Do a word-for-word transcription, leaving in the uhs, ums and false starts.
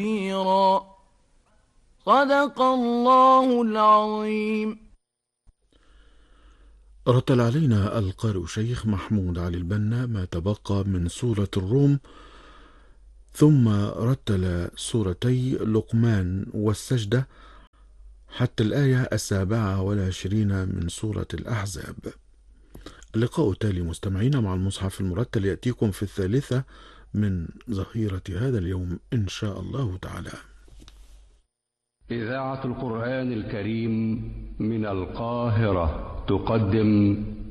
كثيرا. صدق الله العظيم. رتل علينا القارئ شيخ محمود علي البنا ما تبقى من سورة الروم، ثم رتل سورتي لقمان والسجدة حتى الآية السابعة والعشرين من سورة الأحزاب. اللقاء التالي مستمعين مع المصحف المرتل يأتيكم في الثالثة من ظهيرة هذا اليوم إن شاء الله تعالى. إذاعة القرآن الكريم من القاهرة تقدم